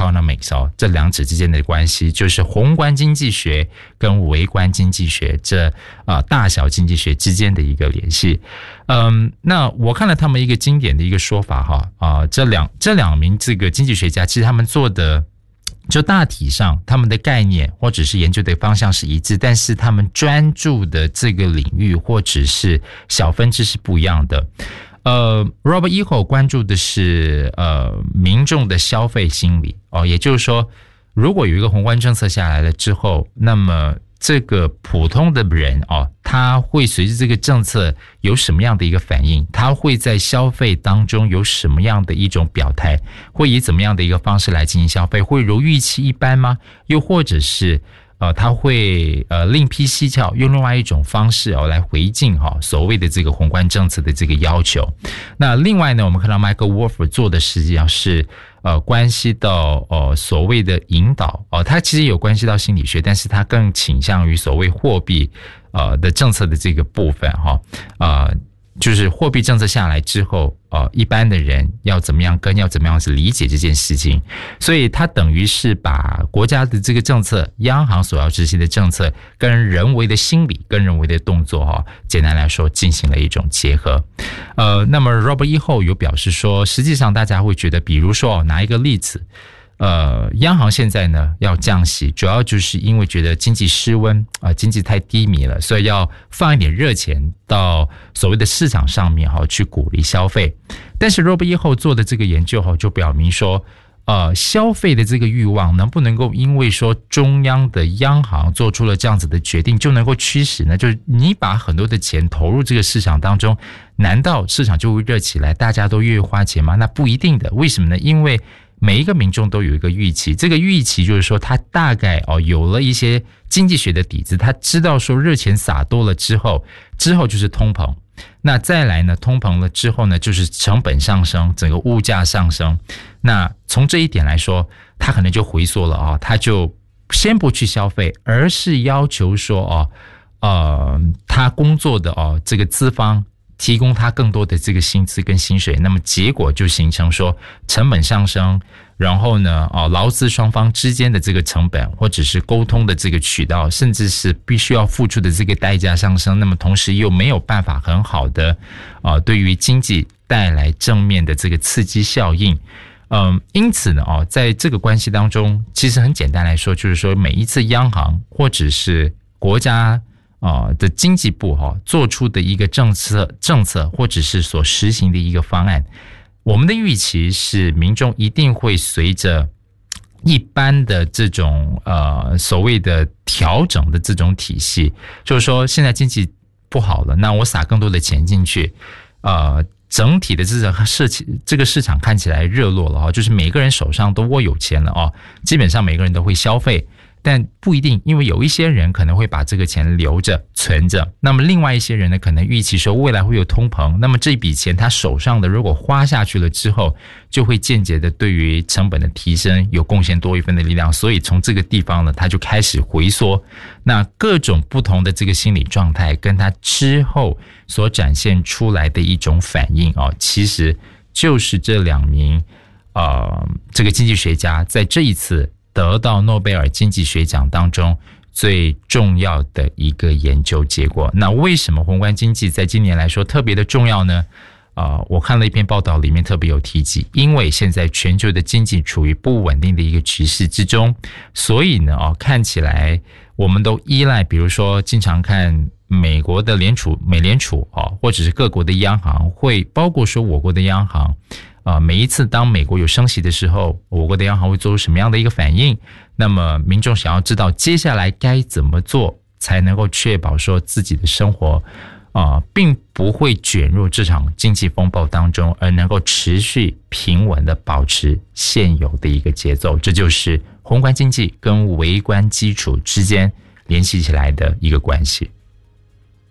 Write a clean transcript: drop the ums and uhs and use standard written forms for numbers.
macroeconomics 这两者之间的关系，就是宏观经济学跟微观经济学这大小经济学之间的一个联系。那我看了他们一个经典的一个说法这两名这个经济学家，其实他们做的就大体上他们的概念或者是研究的方向是一致，但是他们专注的这个领域或者是小分支是不一样的。Robert Eho 关注的是民众的消费心理也就是说，如果有一个宏观政策下来了之后，那么这个普通的人他会随着这个政策有什么样的一个反应，他会在消费当中有什么样的一种表态，会以怎么样的一个方式来进行消费，会如预期一般吗？又或者是他会另辟蹊跷，用另外一种方式来回敬所谓的这个宏观政策的这个要求。那另外呢，我们看到 Michael Wolff 做的实际上是关系到所谓的引导它其实有关系到心理学，但是它更倾向于所谓货币的政策的这个部分就是货币政策下来之后一般的人要怎么样要怎么样去理解这件事情。所以它等于是把国家的这个政策，央行所要执行的政策跟人为的心理跟人为的动作简单来说进行了一种结合。那么 Robert Eho 有表示说，实际上大家会觉得，比如说拿一个例子，央行现在呢要降息，主要就是因为觉得经济失温经济太低迷了，所以要放一点热钱到所谓的市场上面去鼓励消费。但是 Robert Eho 做的这个研究就表明说，消费的这个欲望能不能够因为说中央的央行做出了这样子的决定就能够驱使呢？就是你把很多的钱投入这个市场当中，难道市场就会热起来，大家都越花钱吗？那不一定的。为什么呢？因为每一个民众都有一个预期，这个预期就是说他大概有了一些经济学的底子，他知道说热钱撒多了之后就是通膨，那再来呢，通膨了之后呢就是成本上升，整个物价上升。那从这一点来说，他可能就回缩了他就先不去消费，而是要求说他工作的这个资方提供他更多的这个薪资跟薪水，那么结果就形成说成本上升，然后呢劳资双方之间的这个成本或者是沟通的这个渠道，甚至是必须要付出的这个代价上升，那么同时又没有办法很好的对于经济带来正面的这个刺激效应。因此呢在这个关系当中，其实很简单来说，就是说每一次央行或者是国家的经济部做出的一个政策或者是所实行的一个方案，我们的预期是民众一定会随着一般的这种所谓的调整的这种体系，就是说现在经济不好了，那我撒更多的钱进去，整体的这个市场看起来热络了就是每个人手上都握有钱了基本上每个人都会消费。但不一定，因为有一些人可能会把这个钱留着存着，那么另外一些人呢，可能预期说未来会有通膨，那么这笔钱他手上的如果花下去了之后，就会间接的对于成本的提升有贡献多一分的力量，所以从这个地方呢，他就开始回缩。那各种不同的这个心理状态跟他之后所展现出来的一种反应其实就是这两名这个经济学家在这一次得到诺贝尔经济学奖当中最重要的一个研究结果。那为什么宏观经济在今年来说特别的重要呢？我看了一篇报道，里面特别有提及，因为现在全球的经济处于不稳定的一个局势之中，所以呢看起来我们都依赖，比如说经常看美国的美联储或者是各国的央行，会包括说我国的央行每一次当美国有升息的时候，我国的央行会做出什么样的一个反应，那么民众想要知道接下来该怎么做才能够确保说自己的生活并不会卷入这场经济风暴当中，而能够持续平稳的保持现有的一个节奏。这就是宏观经济跟微观基础之间联系起来的一个关系。